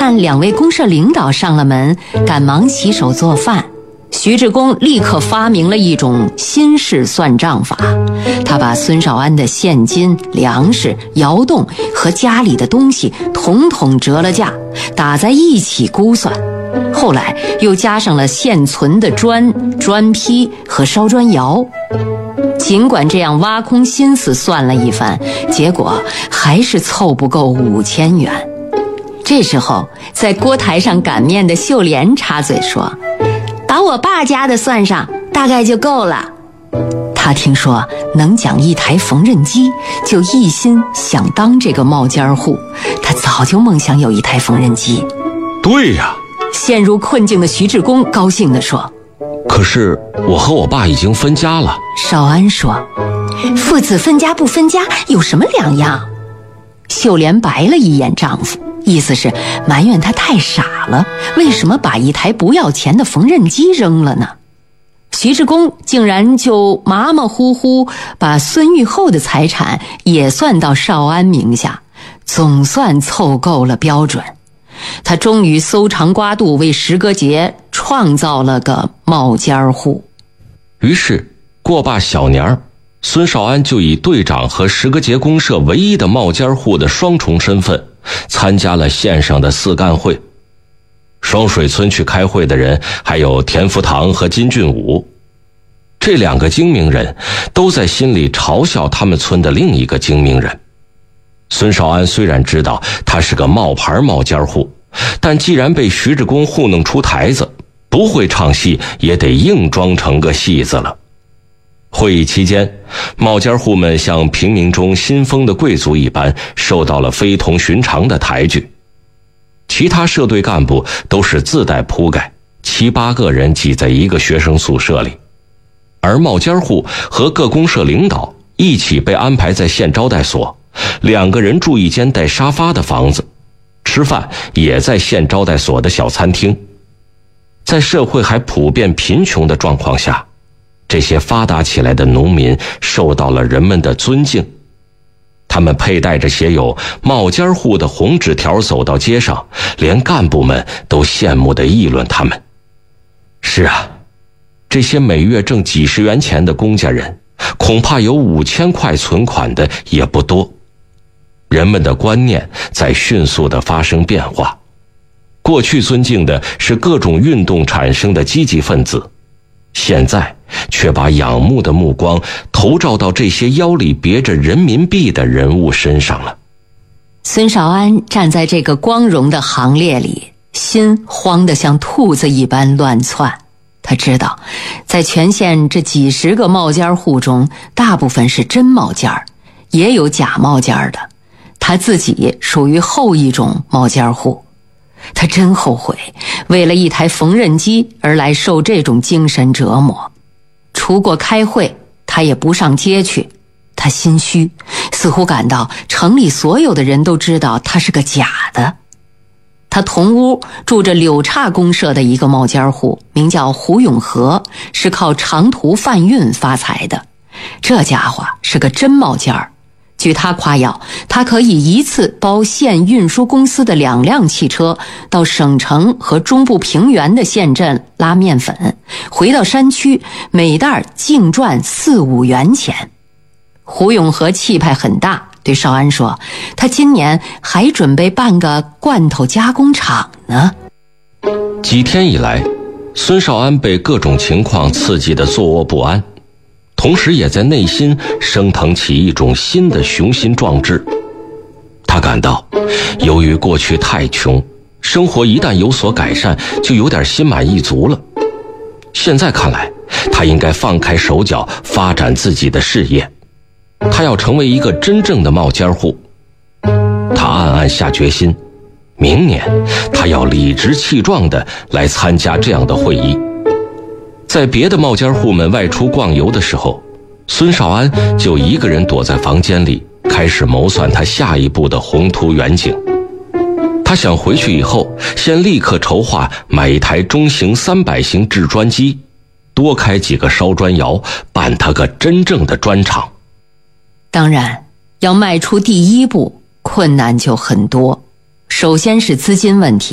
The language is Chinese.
看2位公社领导上了门，赶忙洗手做饭。徐志公立刻发明了一种新式算账法，他把孙少安的现金、粮食、窑洞和家里的东西统统折了价，打在一起估算。后来又加上了现存的砖、砖坯和烧砖窑。尽管这样挖空心思算了一番，结果还是凑不够5000元。这时候，在锅台上擀面的秀莲插嘴说：“把我爸家的算上，大概就够了。”他听说能奖一台缝纫机，就一心想当这个冒尖户。他早就梦想有一台缝纫机。 对呀， 陷入困境的徐志公高兴地说：“ 可是我和我爸已经分家了。” 少安说：“父子分家不分家有什么两样？”秀莲白了一眼丈夫，意思是埋怨他太傻了，为什么把一台不要钱的缝纫机扔了呢？徐志公竟然就马马虎虎把孙玉厚的财产也算到少安名下，总算凑够了标准。他终于搜肠刮肚，为石歌节创造了个冒尖户。 于是过罢小年，孙少安就以队长和石歌节公社唯一的冒尖户的双重身份，参加了县上的4干会。双水村去开会的人还有田福堂和金俊武，这2个精明人都在心里嘲笑他们村的另一个精明人。孙少安虽然知道他是个冒牌冒尖户，但既然被徐志公糊弄出台子，不会唱戏也得硬装成个戏子了。会议期间，冒尖户们像平民中新封的贵族一般，受到了非同寻常的抬举。其他社队干部都是自带铺盖，7、8个人挤在一个学生宿舍里，而冒尖户和各公社领导一起被安排在县招待所，2个人住一间带沙发的房子，吃饭也在县招待所的小餐厅。在社会还普遍贫穷的状况下，这些发达起来的农民受到了人们的尊敬。他们佩戴着写有冒尖户的红纸条走到街上，连干部们都羡慕地议论他们。是啊，这些每月挣几十元钱的公家人，恐怕有5000块存款的也不多。人们的观念在迅速地发生变化，过去尊敬的是各种运动产生的积极分子，现在却把仰慕的目光投照到这些腰里别着人民币的人物身上了。 孙少安站在这个光荣的行列里，心慌得像兔子一般乱窜。他知道，在全县这几十个冒尖户中，大部分是真冒尖儿，也有假冒尖儿的。他自己属于后一种冒尖户。他真后悔，为了一台缝纫机而来受这种精神折磨。除过开会，他也不上街去。他心虚，似乎感到城里所有的人都知道他是个假的。他同屋住着柳岔公社的一个冒尖户，名叫胡永和，是靠长途贩运发财的。这家伙是个真冒尖儿。据他夸耀，他可以一次包县运输公司的2辆汽车到省城和中部平原的县镇拉面粉，回到山区每袋净赚4、5元钱。胡永和气派很大，对少安说，他今年还准备办个罐头加工厂呢。 几天以来，孙少安被各种情况刺激得坐卧不安，同时也在内心升腾起一种新的雄心壮志。他感到，由于过去太穷，生活一旦有所改善，就有点心满意足了。现在看来，他应该放开手脚，发展自己的事业。他要成为一个真正的冒尖户。他暗暗下决心，明年他要理直气壮地来参加这样的会议。在别的冒尖户们外出逛游的时候，孙少安就一个人躲在房间里，开始谋算他下一步的宏图远景。他想回去以后，先立刻筹划买一台中型300型制砖机，多开几个烧砖窑，办他个真正的砖厂。 当然，要迈出第一步，困难就很多。首先是资金问题。